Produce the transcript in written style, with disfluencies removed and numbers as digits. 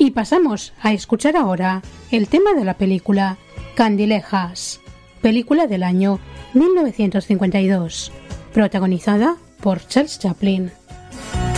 Y pasamos a escuchar ahora el tema de la película Candilejas, película del año 1952, protagonizada por Charles Chaplin.